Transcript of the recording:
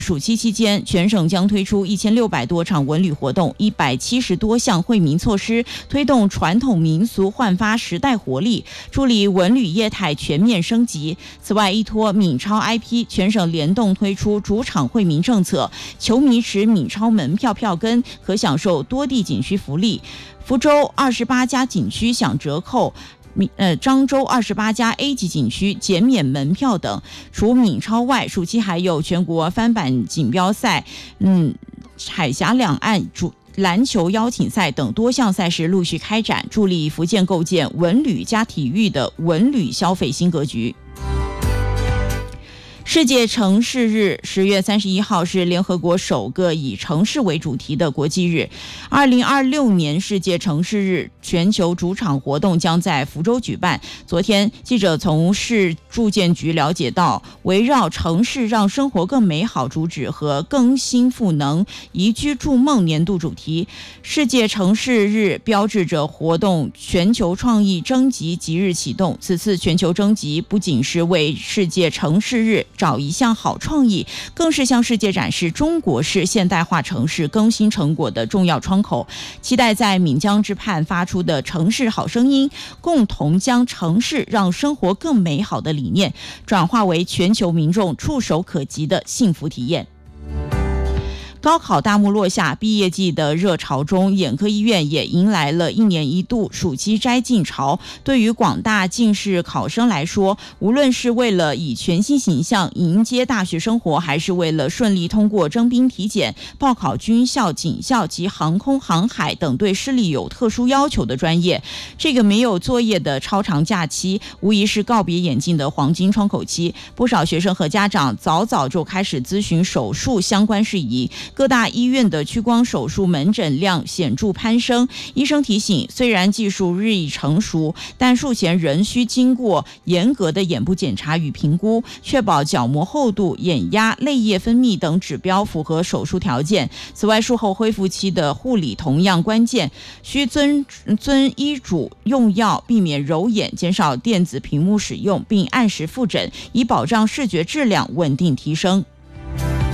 暑期期间，全省将推出1600多场文旅活动，170多项惠民措施，推动传统民俗焕发时代活力，助力文旅业态全面升级。此外，依托闽超 IP， 全省联动推出主场惠民政策，球迷持闽超门票票根可享受多地景区福利。福州28家景区享折扣。漳州28家 A 级景区减免门票等。除闽超外，暑期还有全国翻版锦标赛、海峡两岸篮球邀请赛等多项赛事陆续开展，助力福建构建文旅加体育的文旅消费新格局。世界城市日10月31号是联合国首个以城市为主题的国际日。2026年世界城市日全球主场活动将在福州举办。昨天，记者从市住建局了解到，围绕城市让生活更美好主旨和更新赋能宜居筑梦年度主题，世界城市日标志着活动全球创意征集即日启动。此次全球征集不仅是为世界城市日找一项好创意，更是向世界展示中国式现代化城市更新成果的重要窗口。期待在闽江之畔发出的城市好声音，共同将城市让生活更美好的理念转化为全球民众触手可及的幸福体验。高考大幕落下，毕业季的热潮中，眼科医院也迎来了1年1度暑期摘镜潮。对于广大进士考生来说，无论是为了以全新形象迎接大学生活，还是为了顺利通过征兵体检、报考军校、警校及航空航海等对视力有特殊要求的专业，这个没有作业的超长假期，无疑是告别眼镜的黄金窗口期。不少学生和家长早早就开始咨询手术相关事宜。各大医院的屈光手术门诊量显著攀升，医生提醒，虽然技术日益成熟，但术前仍需经过严格的眼部检查与评估，确保角膜厚度、眼压、泪液分泌等指标符合手术条件。此外，术后恢复期的护理同样关键，需遵医嘱用药，避免揉眼，减少电子屏幕使用，并按时复诊，以保障视觉质量稳定提升。